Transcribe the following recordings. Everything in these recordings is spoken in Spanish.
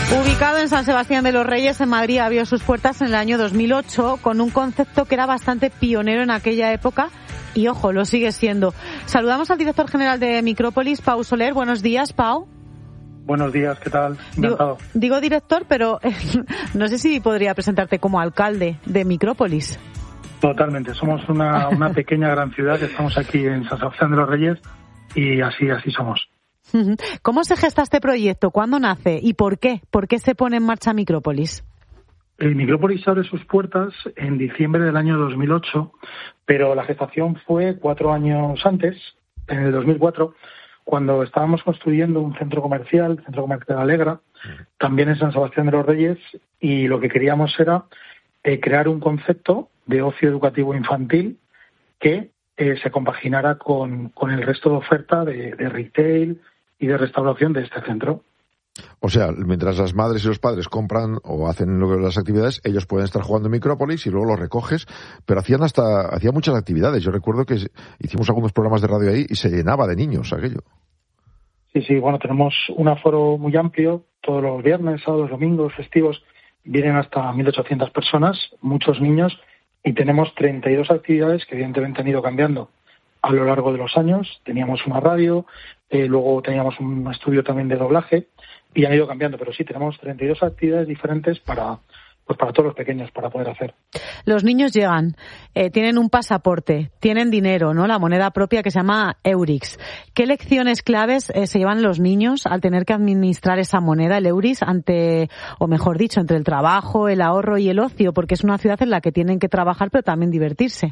Ubicado en San Sebastián de los Reyes, en Madrid, abrió sus puertas en el año 2008 con un concepto que era bastante pionero en aquella época y, ojo, lo sigue siendo. Saludamos al director general de Micrópolis, Pau Soler. Buenos días, Pau. Buenos días, ¿qué tal? Encantado. Digo director, pero no sé si podría presentarte como alcalde de Micrópolis. Totalmente, somos una pequeña gran ciudad que estamos aquí en San Sebastián de los Reyes y así somos. ¿Cómo se gesta este proyecto? ¿Cuándo nace? ¿Y por qué? ¿Por qué se pone en marcha Micrópolis? Micrópolis abre sus puertas en diciembre del año 2008, pero la gestación fue 4 años antes, en el 2004, cuando estábamos construyendo un centro comercial, el Centro Comercial Alegra, también en San Sebastián de los Reyes, y lo que queríamos era crear un concepto de ocio educativo infantil que se compaginara con el resto de oferta de retail y de restauración de este centro. O sea, mientras las madres y los padres compran o hacen las actividades, ellos pueden estar jugando en Micrópolis y luego los recoges, pero hacían muchas actividades. Yo recuerdo que hicimos algunos programas de radio ahí y se llenaba de niños aquello. Sí, bueno, tenemos un aforo muy amplio, todos los viernes, sábados, domingos, festivos, vienen hasta 1.800 personas, muchos niños, y tenemos 32 actividades que evidentemente han ido cambiando a lo largo de los años. Teníamos una radio, luego teníamos un estudio también de doblaje y han ido cambiando, pero sí, tenemos 32 actividades diferentes para todos los pequeños para poder hacer. Los niños llegan, tienen un pasaporte, tienen dinero, ¿no? La moneda propia que se llama Eurix. ¿Qué lecciones claves se llevan los niños al tener que administrar esa moneda, el Eurix, entre el trabajo, el ahorro y el ocio? Porque es una ciudad en la que tienen que trabajar pero también divertirse.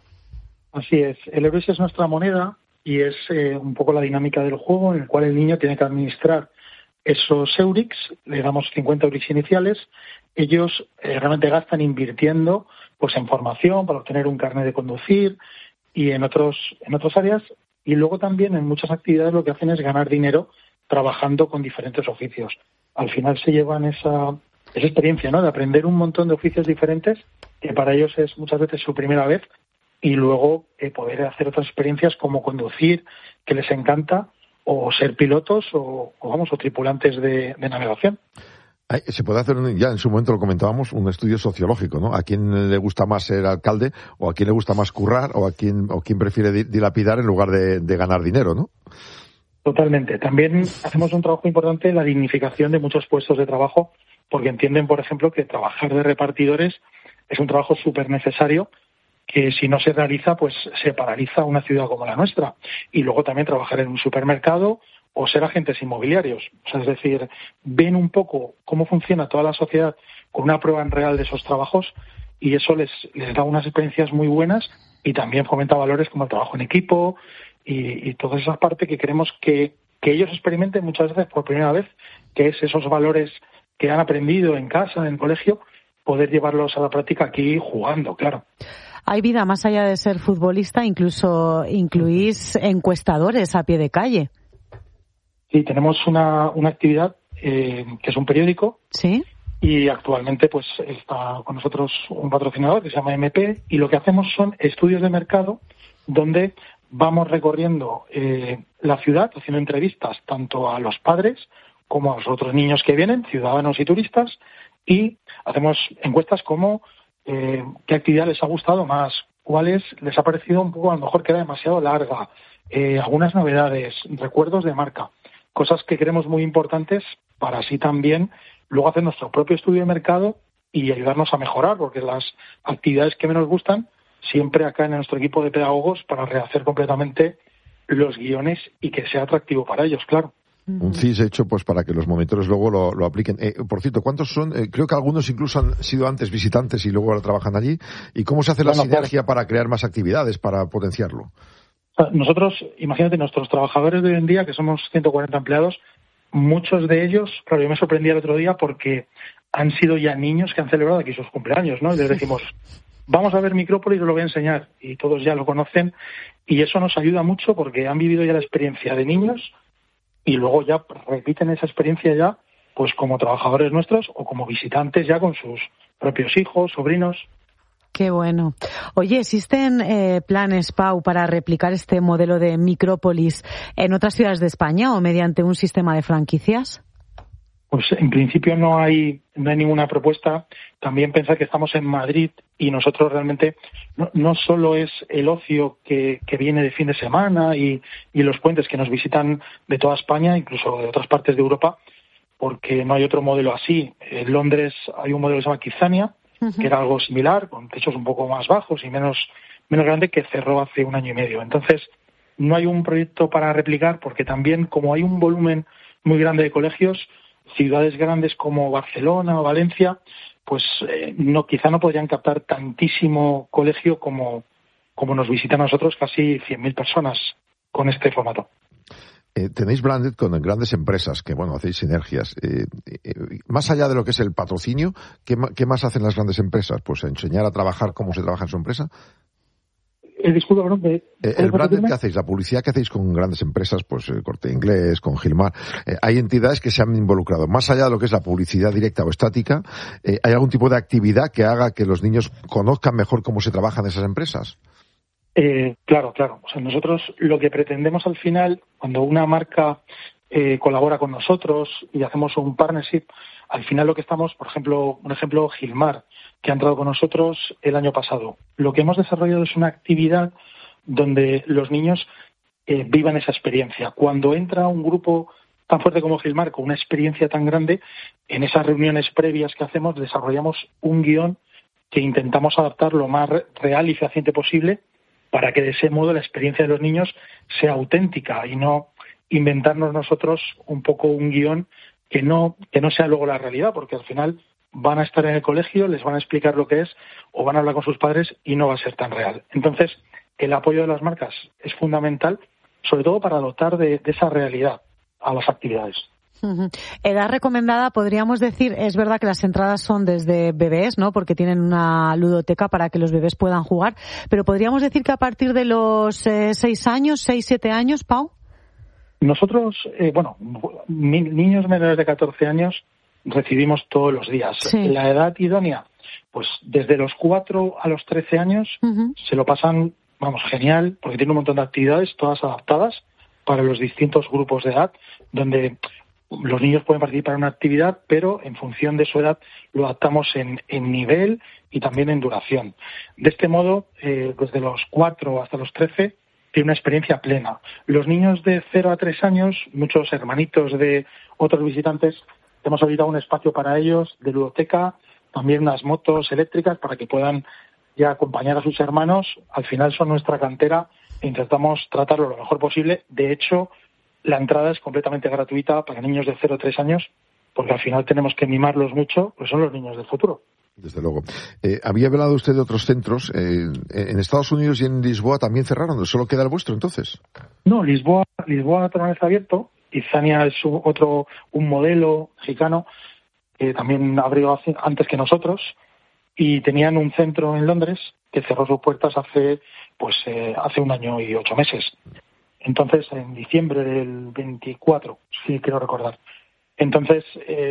Así es. El Eurix es nuestra moneda y es un poco la dinámica del juego en el cual el niño tiene que administrar esos Eurix. Le damos 50 Eurix iniciales. Ellos realmente gastan invirtiendo pues en formación para obtener un carnet de conducir y en otras áreas. Y luego también en muchas actividades lo que hacen es ganar dinero trabajando con diferentes oficios. Al final se llevan esa experiencia, ¿no?, de aprender un montón de oficios diferentes que para ellos es muchas veces su primera vez, y luego poder hacer otras experiencias como conducir, que les encanta, o ser pilotos o tripulantes de navegación. Se puede hacer, ya en su momento lo comentábamos, un estudio sociológico, ¿no? A quién le gusta más ser alcalde, o a quién le gusta más currar, o quién prefiere dilapidar en lugar de ganar dinero, ¿no? Totalmente. También hacemos un trabajo importante en la dignificación de muchos puestos de trabajo, porque entienden, por ejemplo, que trabajar de repartidores es un trabajo súper necesario, que si no se realiza, pues se paraliza una ciudad como la nuestra. Y luego también trabajar en un supermercado o ser agentes inmobiliarios. O sea, es decir, ven un poco cómo funciona toda la sociedad con una prueba en real de esos trabajos, y eso les da unas experiencias muy buenas y también fomenta valores como el trabajo en equipo y toda esa parte que queremos que ellos experimenten muchas veces por primera vez, que es esos valores que han aprendido en casa, en el colegio, poder llevarlos a la práctica aquí jugando, claro. Hay vida más allá de ser futbolista, incluso incluís encuestadores a pie de calle. Sí, tenemos una actividad que es un periódico. Sí. Y actualmente pues está con nosotros un patrocinador que se llama MP, y lo que hacemos son estudios de mercado donde vamos recorriendo la ciudad, haciendo entrevistas tanto a los padres como a los otros niños que vienen, ciudadanos y turistas, y hacemos encuestas como qué actividad les ha gustado más, cuáles les ha parecido un poco a lo mejor que era demasiado larga, algunas novedades, recuerdos de marca, cosas que creemos muy importantes para así también luego hacer nuestro propio estudio de mercado y ayudarnos a mejorar, porque las actividades que menos gustan siempre acá en nuestro equipo de pedagogos para rehacer completamente los guiones y que sea atractivo para ellos, claro. Un CIS hecho pues para que los monitores luego lo apliquen. Por cierto, ¿cuántos son? Creo que algunos incluso han sido antes visitantes y luego ahora trabajan allí. ¿Y cómo se hace la sinergia para crear más actividades, para potenciarlo? Nosotros, imagínate, nuestros trabajadores de hoy en día, que somos 140 empleados, muchos de ellos, claro, yo me sorprendí el otro día porque han sido ya niños que han celebrado aquí sus cumpleaños, ¿no? Y les decimos, vamos a ver Micrópolis, os lo voy a enseñar, y todos ya lo conocen, y eso nos ayuda mucho porque han vivido ya la experiencia de niños y luego ya repiten esa experiencia ya pues como trabajadores nuestros o como visitantes ya con sus propios hijos, sobrinos. Qué bueno. Oye, ¿existen planes, Pau, para replicar este modelo de Micrópolis en otras ciudades de España o mediante un sistema de franquicias? Pues en principio no hay ninguna propuesta. También pensar que estamos en Madrid y nosotros realmente no solo es el ocio que viene de fin de semana y los puentes que nos visitan de toda España, incluso de otras partes de Europa, porque no hay otro modelo así. En Londres hay un modelo que se llama Kizania, que era algo similar, con techos un poco más bajos y menos grande, que cerró hace 1 año y medio. Entonces, no hay un proyecto para replicar, porque también, como hay un volumen muy grande de colegios, ciudades grandes como Barcelona o Valencia, pues quizá no podrían captar tantísimo colegio como nos visitan a nosotros, casi 100.000 personas con este formato. Tenéis branded con grandes empresas que, hacéis sinergias. Más allá de lo que es el patrocinio, ¿qué más hacen las grandes empresas? Pues enseñar a trabajar cómo se trabaja en su empresa. Disculpa, perdón. El branded que hacéis, la publicidad que hacéis con grandes empresas, pues Corte Inglés, con Gilmar, hay entidades que se han involucrado. Más allá de lo que es la publicidad directa o estática, ¿hay algún tipo de actividad que haga que los niños conozcan mejor cómo se trabaja en esas empresas? Claro. O sea, nosotros lo que pretendemos al final, cuando una marca colabora con nosotros y hacemos un partnership, al final lo que estamos, por ejemplo, un ejemplo, Gilmar, que ha entrado con nosotros el año pasado. Lo que hemos desarrollado es una actividad donde los niños vivan esa experiencia. Cuando entra un grupo tan fuerte como Gilmar, con una experiencia tan grande, en esas reuniones previas que hacemos desarrollamos un guión que intentamos adaptar lo más real y fehaciente posible, para que de ese modo la experiencia de los niños sea auténtica y no inventarnos nosotros un poco un guión que no sea luego la realidad, porque al final van a estar en el colegio, les van a explicar lo que es o van a hablar con sus padres y no va a ser tan real. Entonces, el apoyo de las marcas es fundamental, sobre todo para dotar de esa realidad a las actividades. Edad recomendada, podríamos decir, es verdad que las entradas son desde bebés, ¿no? Porque tienen una ludoteca para que los bebés puedan jugar, pero podríamos decir que a partir de los 6 años, 6, 7 años, Pau. Nosotros, niños menores de 14 años recibimos todos los días. Sí. La edad idónea, pues desde los 4 a los 13 años se lo pasan, genial, porque tiene un montón de actividades, todas adaptadas para los distintos grupos de edad, donde los niños pueden participar en una actividad, pero en función de su edad lo adaptamos en nivel y también en duración. De este modo, desde los 4 hasta los 13, tiene una experiencia plena. Los niños de 0 a 3 años, muchos hermanitos de otros visitantes, hemos habilitado un espacio para ellos de ludoteca, también unas motos eléctricas para que puedan ya acompañar a sus hermanos. Al final son nuestra cantera e intentamos tratarlo lo mejor posible. De hecho, la entrada es completamente gratuita para niños de 0 a 3 años, porque al final tenemos que mimarlos mucho, pues son los niños del futuro. Desde luego. Había hablado usted de otros centros. En Estados Unidos y en Lisboa también cerraron. ¿Solo queda el vuestro, entonces? No, Lisboa también está abierto. Kizania es un modelo mexicano que también abrió antes que nosotros, y tenían un centro en Londres que cerró sus puertas hace 1 año y 8 meses. Entonces, en diciembre del 24, sí quiero recordar. Entonces,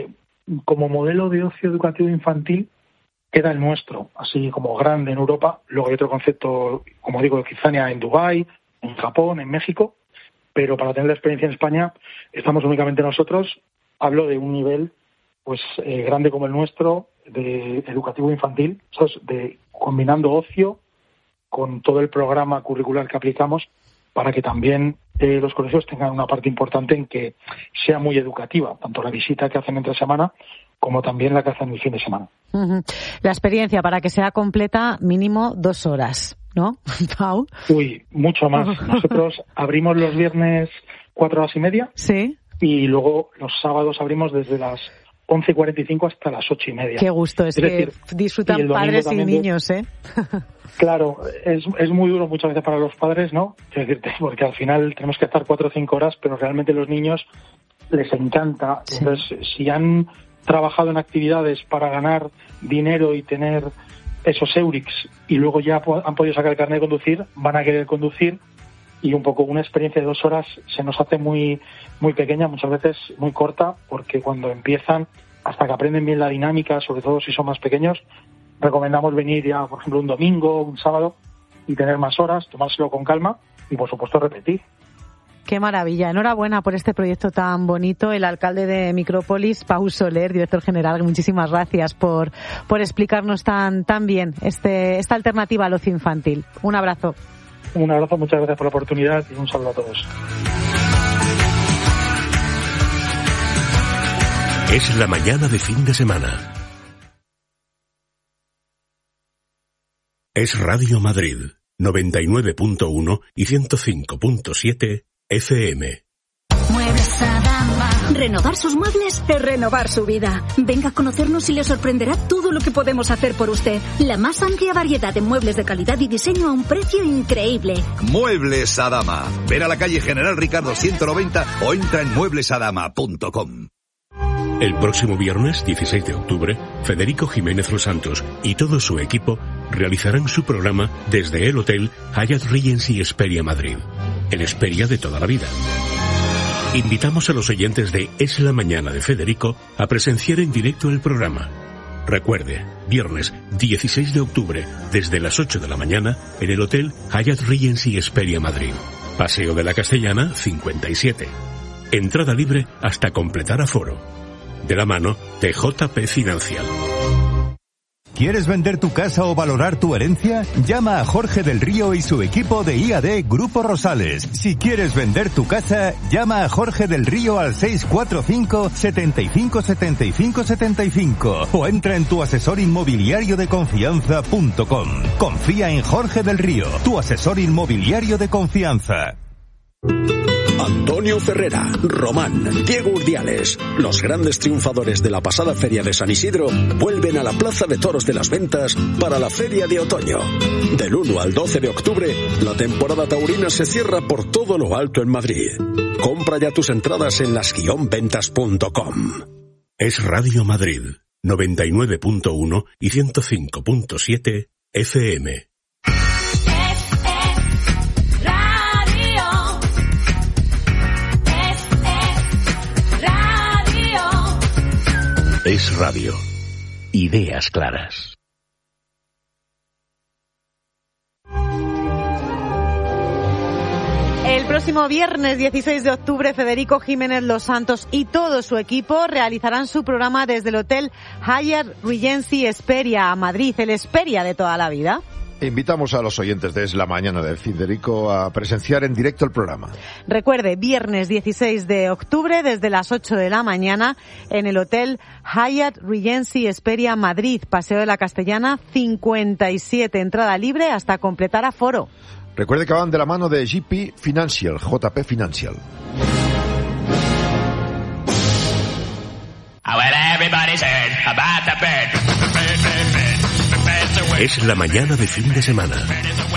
como modelo de ocio educativo infantil, queda el nuestro, así como grande en Europa. Luego hay otro concepto, como digo, de Kizania en Dubái, en Japón, en México, pero para tener la experiencia en España estamos únicamente nosotros. Hablo de un nivel grande como el nuestro, de educativo infantil, combinando ocio con todo el programa curricular que aplicamos, para que también los colegios tengan una parte importante en que sea muy educativa, tanto la visita que hacen entre semana como también la que hacen el fin de semana. La experiencia, para que sea completa, mínimo 2 horas, ¿no, Pau? Uy, mucho más. Nosotros abrimos los viernes 4 horas y media. Sí. Y luego los sábados abrimos desde las 11:45 hasta las 8:30. Qué gusto, es que decir, disfrutan padres y niños, ¿eh? Claro, es muy duro muchas veces para los padres, ¿no? Quiero decirte, porque al final tenemos que estar 4 o 5 horas, pero realmente a los niños les encanta. Sí. Entonces, si han trabajado en actividades para ganar dinero y tener esos Eurics y luego ya han podido sacar el carnet de conducir, van a querer conducir, y un poco una experiencia de 2 horas se nos hace muy, muy pequeña, muchas veces muy corta, porque cuando empiezan, hasta que aprenden bien la dinámica, sobre todo si son más pequeños, recomendamos venir ya, por ejemplo, un domingo, un sábado, y tener más horas, tomárselo con calma y, por supuesto, repetir. Qué maravilla. Enhorabuena por este proyecto tan bonito. El alcalde de Micrópolis, Pau Soler, director general, muchísimas gracias por explicarnos tan bien esta alternativa al ocio infantil. Un abrazo. Un abrazo, muchas gracias por la oportunidad y un saludo a todos. Es la mañana de fin de semana. Es Radio Madrid, 99.1 y 105.7 FM. Muebles Adama. Renovar sus muebles es renovar su vida. Venga a conocernos y le sorprenderá todo lo que podemos hacer por usted. La más amplia variedad de muebles de calidad y diseño a un precio increíble. Muebles Adama. Ven a la calle General Ricardo 190 o entra en mueblesadama.com. El próximo viernes 16 de octubre, Federico Jiménez Los Santos y todo su equipo realizarán su programa desde el Hotel Hyatt Regency Hesperia Madrid, el Hesperia de toda la vida. Invitamos a los oyentes de Es la Mañana de Federico a presenciar en directo el programa. Recuerde, viernes 16 de octubre, desde las 8 de la mañana, en el Hotel Hyatt Regency Hesperia Madrid. Paseo de la Castellana, 57. Entrada libre hasta completar aforo. De la mano de JP Financial. ¿Quieres vender tu casa o valorar tu herencia? Llama a Jorge del Río y su equipo de IAD Grupo Rosales. Si quieres vender tu casa, llama a Jorge del Río al 645 75 75 75 o entra en tuasesorinmobiliariodeconfianza.com. Confía en Jorge del Río, tu asesor inmobiliario de confianza. Antonio Ferrera, Román, Diego Urdiales, los grandes triunfadores de la pasada Feria de San Isidro, vuelven a la Plaza de Toros de las Ventas para la Feria de Otoño. Del 1 al 12 de octubre, la temporada taurina se cierra por todo lo alto en Madrid. Compra ya tus entradas en las-ventas.com. Es Radio Madrid, 99.1 y 105.7 FM. Es radio. Ideas claras. El próximo viernes 16 de octubre, Federico Jiménez Los Santos y todo su equipo realizarán su programa desde el Hotel Hyatt Regency Hesperia, Madrid, el Hesperia de toda la vida. Invitamos a los oyentes de Es la Mañana de Federico a presenciar en directo el programa. Recuerde, viernes 16 de octubre desde las 8 de la mañana en el Hotel Hyatt Regency Hesperia Madrid, Paseo de la Castellana 57, entrada libre hasta completar aforo. Recuerde que van de la mano de JP Financial, JP Financial. Es la mañana de fin de semana.